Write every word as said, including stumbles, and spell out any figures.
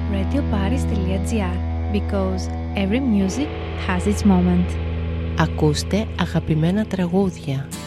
radioparis.gr because every music has its moment. Ακούστε αγαπημένα τραγούδια.